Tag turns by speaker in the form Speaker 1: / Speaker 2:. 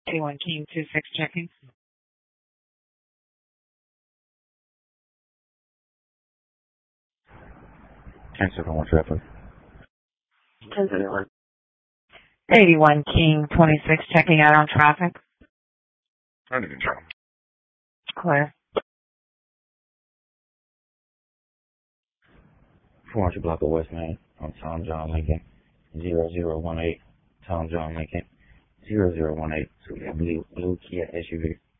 Speaker 1: 81 King 26 checking.
Speaker 2: Answer from what traffic.
Speaker 1: 81 King 26 checking out on traffic.
Speaker 2: I didn't know.
Speaker 1: Clear.
Speaker 2: Why don't you block the West Main on Tom John Lincoln 0018 Tom John Lincoln 0018 blue Kia SUV.